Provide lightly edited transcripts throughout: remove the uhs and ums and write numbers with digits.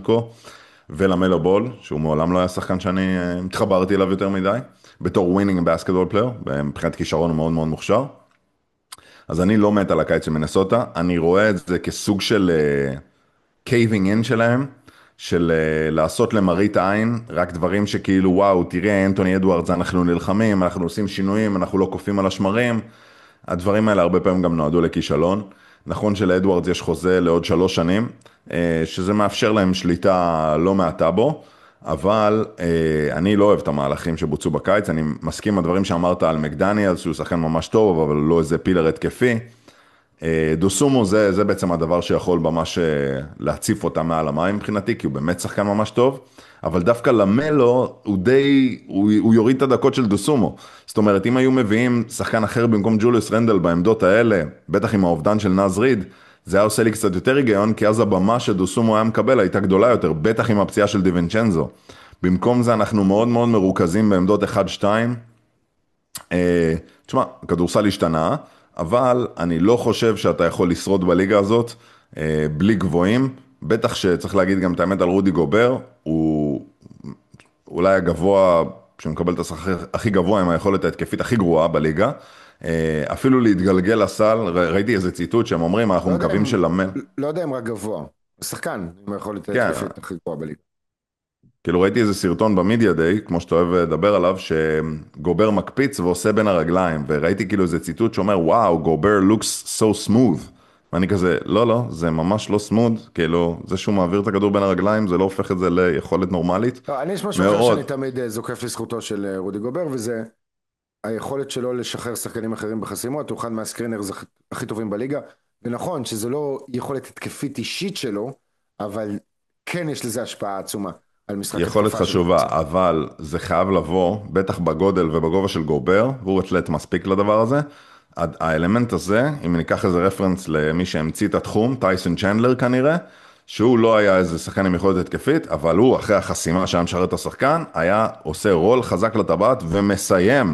כה, ולמלו בול, שהוא מעולם לא היה שחקן שאני התחברתי אליו יותר מדי, בתור ווינינג בסקטבול פלייר, מבחינת כישרון הוא מאוד מאוד מוכשר. אז אני לא מת על הקיץ של מנסוטה, אני רואה את זה כסוג של קייבינג אין שלהם, של לעשות למראית עין, רק דברים שכאילו וואו, תראה אנטוני אדוארדס, אנחנו נלחמים, אנחנו עושים שינויים, אנחנו לא קופאים על השמרים, הדברים האלה הרבה פעמים גם נועדו לכישלון. נכון שלאדוארדס יש חוזה לעוד 3 שנים, שזה מאפשר להם שליטה לא מעטה בו, אבל אני לא אוהב את המהלכים שבוצעו בקיץ, אני מסכים עם הדברים שאמרת על מקדניאל, שהוא שחקן ממש טוב, אבל לא איזה פילר התקפי. דוסומו זה בעצם הדבר שיכול ממש להציף אותה מעל המים מבחינתי, כי הוא באמת שחקן ממש טוב, אבל דווקא למלו הוא יוריד את הדקות של דוסומו. זאת אומרת, אם היו מביאים שחקן אחר במקום ג'וליוס רנדל בעמדות האלה, בטח עם האובדן של נאז ריד, זה היה עושה לי קצת יותר היגיון, כי אז הבמה שדוסומו היה מקבל הייתה גדולה יותר, בטח עם הפציעה של דיוונצ'נזו. במקום זה אנחנו מאוד מאוד מרוכזים בעמדות 1-2. תשמע, הכדורסל השתנה, אבל אני לא חושב שאתה יכול לשרוד בליגה הזאת בלי גבוהים, בטח שצריך להגיד גם את האמת על רודי גובר, הוא אולי הגבוה, שמקבל את השכר הכי גבוה עם היכולת ההתקפית הכי גרועה בליגה, אפילו להתגלגל לסל, ראיתי איזה ציטוט שהם אומרים, אנחנו מקווים שלמל... לא יודע אם רק גבוה, שחקן, אם יכול לתת כן, התקפית הכי גבוהה בליגה. כאילו ראיתי איזה סרטון במדיה דיי, כמו שאתה אוהב לדבר עליו, שגובר מקפיץ ועושה בין הרגליים, וראיתי כאילו איזה ציטוט שאומר, וואו, גובר looks so smooth. ואני כזה, לא, לא, זה ממש לא smooth, כאילו, זה שהוא מעביר את הכדור בין הרגליים, זה לא הופך את זה ליכולת נורמלית. לא, אני יש משהו אחר שאני מאוד, תמיד זוקף לזכותו של רודי גובר, וזה היכולת שלו לשחרר שחקנים אחרים בחסימות, הוא אחד מהסקרינרס הכי טובים בליגה, ונכון שזה לא יכולת התקפית אישית שלו, אבל כן יש לזה השפעה עצומה על משחק יכולת התקפה של חשובה, קבוצה. אבל זה חייב לבוא, בטח בגודל ובגובה של גובר, והוא אתלט מספיק לדבר הזה. האלמנט הזה, אם ניקח איזה רפרנס למי שהמציא את התחום, טייסון צ'נדלר כנראה, שהוא לא היה איזה שחקן עם יכולת התקפית, אבל הוא אחרי החסימה שהיה משרת את השחקן, היה עושה רול חזק לטבעת ומסיים.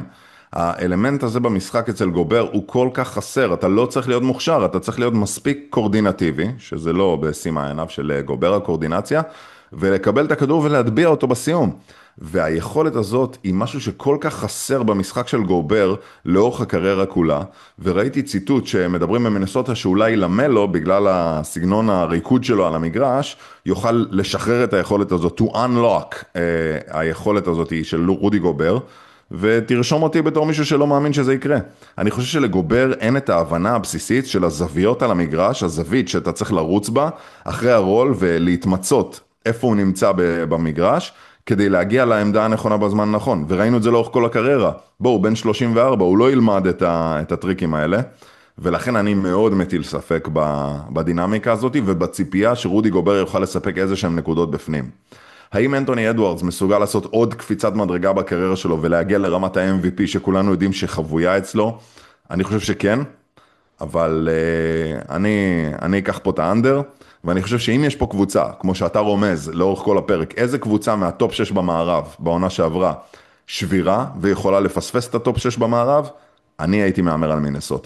האלמנט הזה במשחק אצל גובר הוא כל כך חסר, אתה לא צריך להיות מוכשר, אתה צריך להיות מספיק קורדינטיבי, שזה לא בשימה עיניו של גובר הקורדינציה, ולקבל את הכדור ולהטביע אותו בסיום. והיכולת הזאת היא משהו שכל כך חסר במשחק של גובר לאורך הקריירה כולה, וראיתי ציטוט שמדברים במנסוטה שאולי למלו, בגלל הסגנון הריקוד שלו על המגרש, יוכל לשחרר את היכולת הזאת, to unlock היכולת הזאת של רודי גובר, ותרשום אותי בתור מישהו שלא מאמין שזה יקרה. אני חושב שלגובר אין את ההבנה הבסיסית של הזוויות על המגרש, הזווית שאתה צריך לרוץ בה, אחרי הרול ולהתמצות איפה הוא נמצא במגרש, כדי להגיע לעמדה הנכונה בזמן הנכון. וראינו את זה לאורך כל הקריירה. בואו, בן 34, הוא לא ילמד את הטריקים האלה, ולכן אני מאוד מטיל ספק בדינמיקה הזאת, ובציפייה שרודי גובר יוכל לספק איזה שהם נקודות בפנים. האם אנטוני אדוארדס מסוגל לעשות עוד קפיצת מדרגה בקריירה שלו ולהגיע לרמת ה-MVP שכולנו יודעים שחבויה אצלו? אני חושב שכן, אבל אני אקח פה את האנדר, ואני חושב שאם יש פה קבוצה, כמו שאתה רומז לאורך כל הפרק, איזה קבוצה מהטופ 6 במערב, בעונה שעברה, שבירה ויכולה לפספס את הטופ 6 במערב, אני הייתי מאמר על מינסוטה.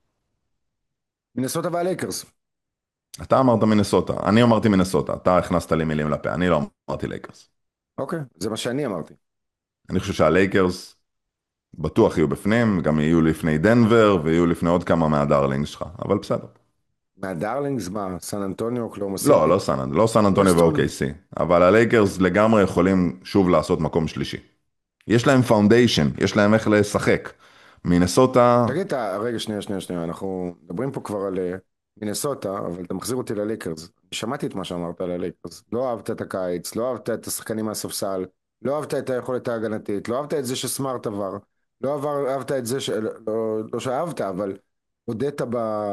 מינסוטה והלייקרס. אתה אמרת מינסוטה, אני אמרתי מינסוטה, אתה הכנסת לי מילים לפה, אני לא אמרתי לייקרס. אוקיי, זה מה שאני אמרתי. אני חושב שהלייקרס בטוח יהיו בפנים, גם יהיו לפני דנבר, ויהיו לפני עוד כמה מהדארלינגס שלך, אבל בסדר. מהדארלינגס, מה, סן אנטוניו, אוקלאומה לא, סיטי? לא סן אנטוניו יוסטון. ו-OKC, אבל הלייקרס לגמרי יכולים שוב לעשות מקום שלישי. יש להם פאונדיישן, יש להם איך לשחק. מינסוטה, תגיד, רגע, שנייה, אנחנו מדברים פה כבר על מינסוטה, אבל אתה מחזיר אותי ללייקרס. שמעתי את מה שאמרת על הלייקרס. לא אהבת את הקיץ, לא אהבת את השחקנים מהספסל, לא אהבת את היכולת ההגנתית, לא אהבת את זה שסמארט עבר, אהבת את זה לא שאהבת, אבל הודית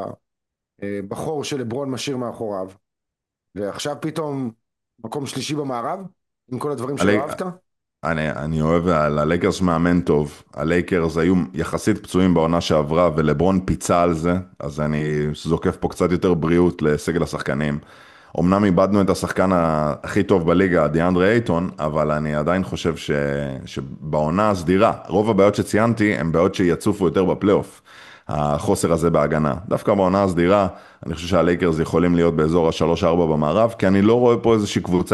בחור שלברון משאיר מאחוריו, ועכשיו פתאום מקום שלישי במערב, עם כל הדברים שלא הלי- אהבת? אני אוהב על הלייקרס מאמן טוב. הלייקרס היו יחסית פצועים בעונה שעברה, ולברון פיצה על זה, אז אני זוקף פה קצת יותר בריאות לסגל השחקנים. אמנם איבדנו את השחקן הכי טוב בליגה, דיאנדרי אייטון, אבל אני עדיין חושב שבעונה הסדירה, רוב הבעיות שציינתי הן בעיות שיצופו יותר בפלייאוף. החוסר הזה בהגנה. דווקא בעונה הסדירה, אני חושב שהלייקרס יכולים להיות באזור ה-3-4 במערב, כי אני לא רואה פה איזושהי קבוצה